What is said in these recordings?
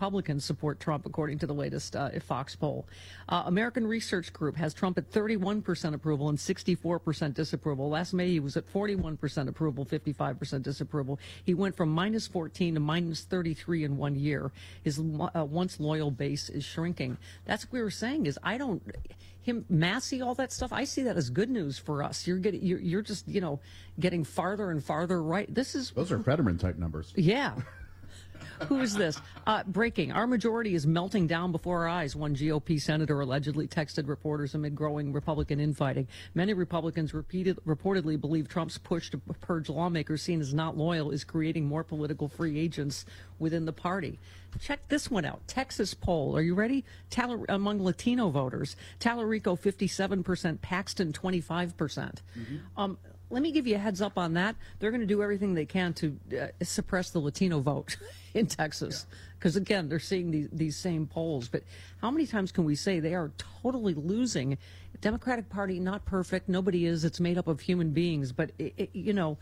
Republicans support Trump, according to the latest Fox poll. American Research Group has Trump at 31% approval and 64% disapproval. Last May, he was at 41% approval, 55% disapproval. He went from minus 14 to minus 33 in 1 year. His once loyal base is shrinking. That's what we were saying is Massey, all that stuff, I see that as good news for us. You're just, getting farther and farther right. Those are Fetterman type numbers. Yeah. Who is this? Breaking. Our majority is melting down before our eyes, one GOP senator allegedly texted reporters amid growing Republican infighting. Many Republicans reportedly believe Trump's push to purge lawmakers seen as not loyal is creating more political free agents within the party. Check this one out. Texas poll. Are you ready? Among Latino voters, Tallarico 57%, Paxton 25%. Mm-hmm. Let me give you a heads up on that. They're going to do everything they can to suppress the Latino vote in Texas. Because, again, they're seeing these same polls. But how many times can we say they are totally losing? Democratic Party, not perfect. Nobody is. It's made up of human beings. But, what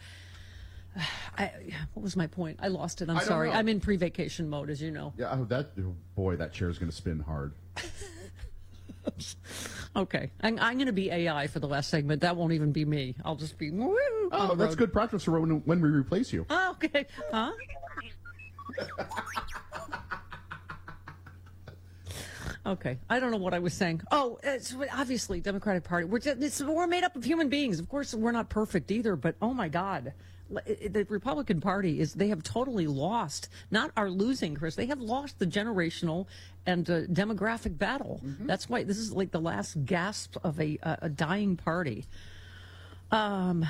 was my point? I lost it. I'm sorry. I'm in pre-vacation mode, as you know. Yeah, that chair is going to spin hard. Okay, I'm going to be AI for the last segment. That won't even be me. I'll just be. Oh, that's good practice for when we replace you. Oh, okay. Huh? Okay, I don't know what I was saying. Oh, it's obviously Democratic Party. We're made up of human beings. Of course, we're not perfect either. But oh my God. The Republican Party they have totally lost, not are losing, Chris. They have lost the generational and demographic battle. Mm-hmm. That's why this is like the last gasp of a dying party. Hold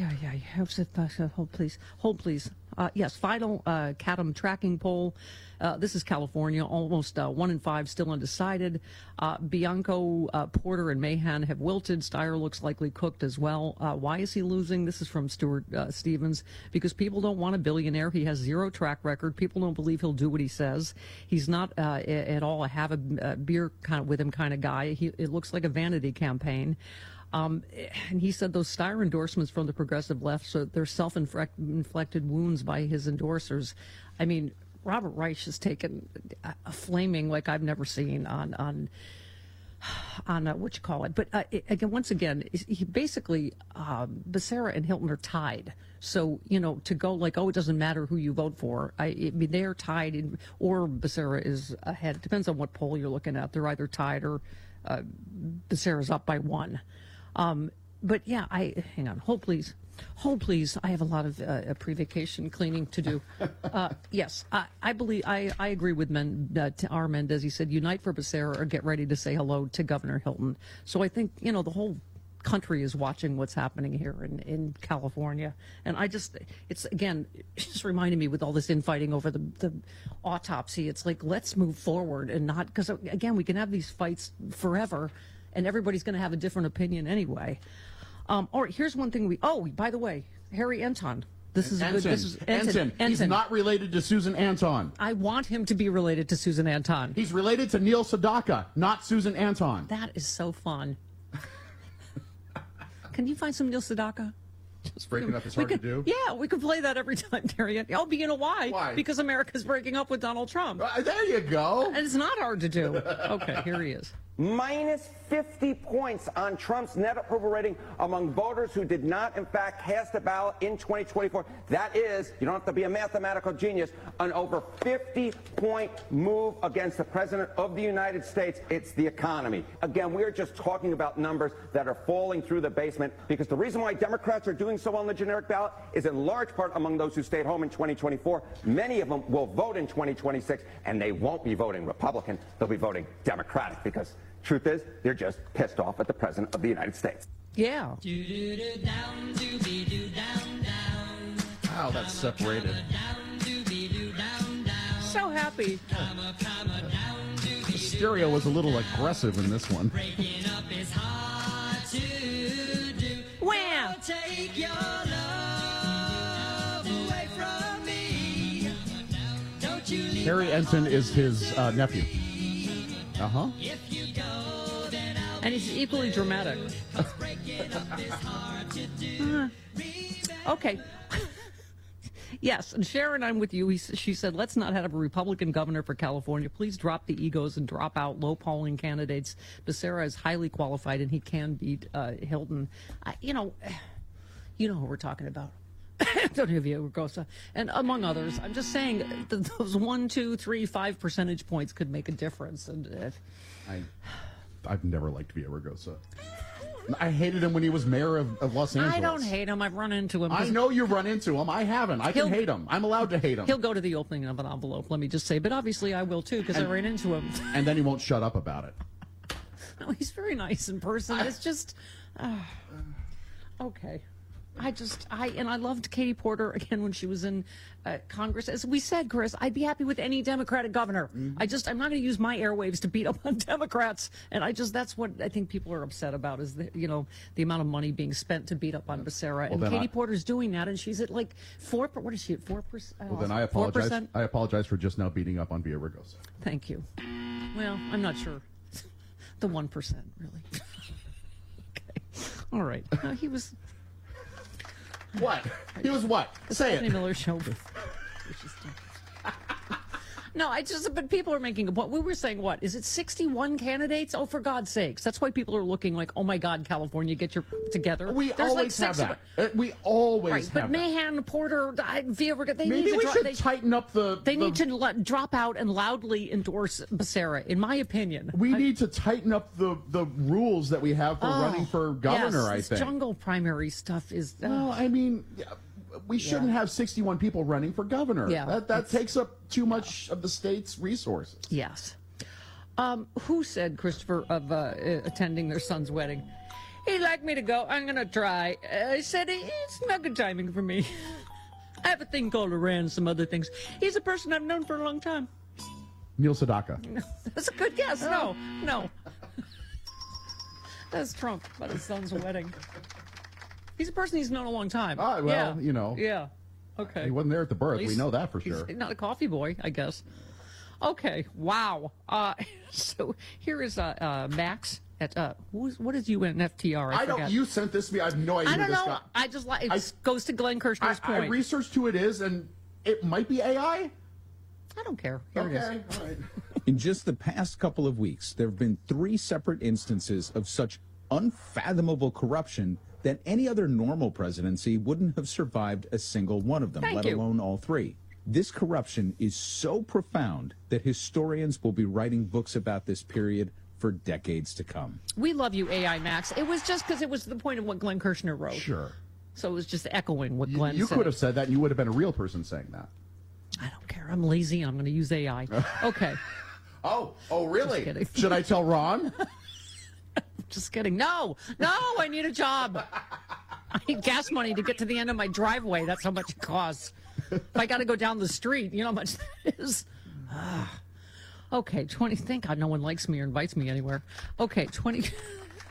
please. Yes, final Chatham tracking poll. This is California. Almost 1 in 5 still undecided. Bianco, Porter, and Mahan have wilted. Steyer looks likely cooked as well. Why is he losing? This is from Stuart Stevens. Because people don't want a billionaire. He has zero track record. People don't believe he'll do what he says. He's not at all a have a beer kind of with him kind of guy. It looks like a vanity campaign. And he said those Steyer endorsements from the progressive left, so they're self-inflicted wounds by his endorsers. I mean, Robert Reich has taken a flaming like I've never seen on what you call it. But once again, he basically Becerra and Hilton are tied. So to go like, oh, it doesn't matter who you vote for. I mean, they are tied, or Becerra is ahead. It depends on what poll you're looking at. They're either tied or Becerra's up by 1. But yeah, hang on. Hold please. I have a lot of pre-vacation cleaning to do. Yes, I believe I agree with R. Mendez. He said, unite for Becerra or get ready to say hello to Governor Hilton. So I think, the whole country is watching what's happening here in California. And it's reminding me with all this infighting over the autopsy. It's like, let's move forward and not, because again, we can have these fights forever and everybody's going to have a different opinion anyway. All right, here's one thing by the way, Harry Enton. This is Ensign. He's not related to Susan Anton. I want him to be related to Susan Anton. He's related to Neil Sedaka, not Susan Anton. That is so fun. Can you find some Neil Sedaka? Just breaking up is hard to do. Yeah, we could play that every time, Darian. Oh, but you know why? Why? Because America's breaking up with Donald Trump. There you go. And it's not hard to do. Okay, here he is. Minus 50 points on Trump's net approval rating among voters who did not, in fact, cast a ballot in 2024. That is, you don't have to be a mathematical genius, an over 50-point move against the President of the United States. It's the economy. Again, we're just talking about numbers that are falling through the basement because the reason why Democrats are doing so well on the generic ballot is in large part among those who stayed home in 2024. Many of them will vote in 2026, and they won't be voting Republican. They'll be voting Democratic because truth is, they're just pissed off at the President of the United States. Yeah. Wow, that's separated. So happy. The stereo was a little aggressive in this one. Wham! Harry Enton is his nephew. Uh-huh. And he's equally dramatic. Okay. Yes, and Sharon, I'm with you. She said, let's not have a Republican governor for California. Please drop the egos and drop out low-polling candidates. Becerra is highly qualified, and he can beat Hilton. You know who we're talking about. Antonio Villaraigosa, and among others. I'm just saying those 1, 2, 3, 5 percentage points could make a difference. And I've never liked Villaraigosa. I hated him when he was mayor of Los Angeles. I don't hate him. I've run into him. I know you've run into him. I haven't. I can hate him. I'm allowed to hate him. He'll go to the opening of an envelope, let me just say. But obviously I will, too, because I ran into him. And then he won't shut up about it. No, he's very nice in person. It's just... okay. I loved Katie Porter again when she was in Congress. As we said, Chris, I'd be happy with any Democratic governor. I'm not going to use my airwaves to beat up on Democrats. And that's what I think people are upset about is the amount of money being spent to beat up on Becerra. And Katie Porter's doing that, and she's at like 4%. What is she at? 4%? Well, then I apologize. 4%? I apologize for just now beating up on Villaraigosa. Thank you. Well, I'm not sure. The 1%, really. Okay. All right. He was. What? He was what? Say it. Miller Show. No, but people are making what we were saying. What is it? 61 candidates? Oh, for God's sakes! That's why people are looking like, oh my God, California, get your together. We always have that. We always have that. But Mahan, Porter, Villaraigosa, Maybe we should tighten up the. They need to drop out and loudly endorse Becerra. In my opinion, we need to tighten up the rules that we have for running for governor. Yes, I think jungle primary stuff is. Well, I mean. We shouldn't have 61 people running for governor. Yeah, that takes up too much of the state's resources. Yes. Who said, Christopher, of attending their son's wedding? He'd like me to go. I'm going to try. I said, it's not good timing for me. I have a thing called Iran, some other things. He's a person I've known for a long time. Neil Sedaka. No, that's a good guess. No. That's Trump about his son's wedding. He's a person he's known a long time. Oh, well, yeah. Yeah. Okay. He wasn't there at the birth. We know that for sure. He's not a coffee boy, I guess. Okay. Wow. So here is Max at what is UNFTR? I forget. You sent this to me. I have no idea. I don't know. Guy. I just it goes to Glenn Kirshner's point. I researched who it is, and it might be AI. I don't care. Here it is. All right. In just the past couple of weeks, there have been 3 separate instances of such unfathomable corruption that any other normal presidency wouldn't have survived a single one of them, let alone all 3. This corruption is so profound that historians will be writing books about this period for decades to come. We love you, AI Max. It was just because it was the point of what Glenn Kirshner wrote. Sure. So it was just echoing what Glenn said. You could have said that, and you would have been a real person saying that. I don't care. I'm lazy, and I'm going to use AI. Okay. Oh, really? Just kidding. Should I tell Ron? Just kidding. No, I need a job. I need gas money to get to the end of my driveway. That's how much it costs. If I got to go down the street, you know how much that is. Okay, 20. Thank God no one likes me or invites me anywhere. Okay, 20. It's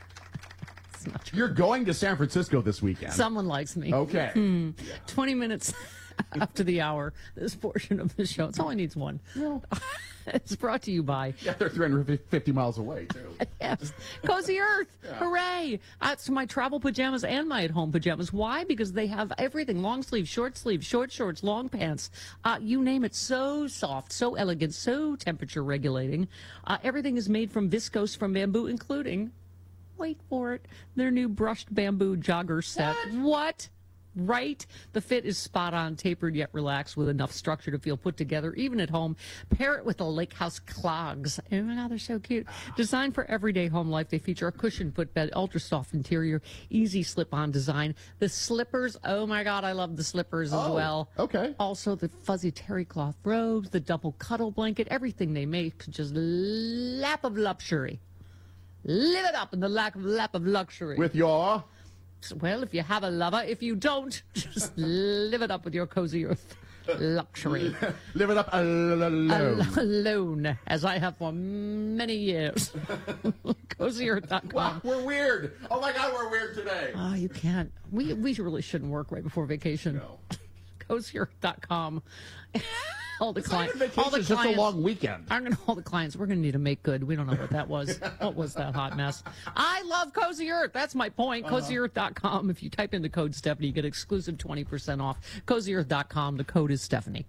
not true. You're going to San Francisco this weekend. Someone likes me. Okay. 20 minutes after the hour, this portion of the show. It's only needs one. No. It's brought to you by. Yeah, they're 350 miles away, too. Yes. Cozy Earth. Yeah. Hooray. So my travel pajamas and my at-home pajamas. Why? Because they have everything. Long sleeves, short shorts, long pants. You name it. So soft, so elegant, so temperature regulating. Everything is made from viscose from bamboo, including, wait for it, their new brushed bamboo jogger set. What? Right? The fit is spot on, tapered yet relaxed with enough structure to feel put together, even at home. Pair it with the Lake House clogs. Oh, now they're so cute. Designed for everyday home life, they feature a cushioned footbed, ultra soft interior, easy slip-on design. The slippers, oh my God, I love the slippers as well. Okay. Also the fuzzy terry cloth robes, the double cuddle blanket, everything they make, just lap of luxury. Live it up in the lap of luxury. With your... Well, if you have a lover. If you don't, just live it up with your Cozy Earth luxury. Live it up alone. Alone, as I have for many years. CozyEarth.com. Wow, we're weird. Oh, my God, we're weird today. Oh, you can't. We really shouldn't work right before vacation. No. CozyEarth.com. tell the client. It's just a long weekend. I'm going to tell the clients we're going to need to make good. We don't know what that was. What was that hot mess? I love Cozy Earth. That's my point. CozyEarth.com. If you type in the code Stephanie, you get exclusive 20% off. CozyEarth.com. The code is Stephanie.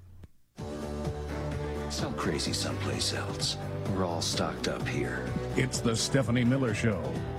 Some crazy someplace else. We're all stocked up here. It's the Stephanie Miller Show.